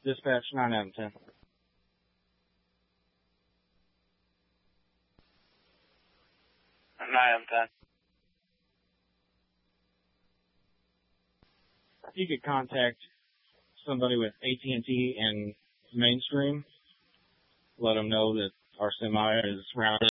Dispatch 9 out of 10. Out of 10. If you could contact somebody with AT&T and Mainstream, let them know that our semi is rounded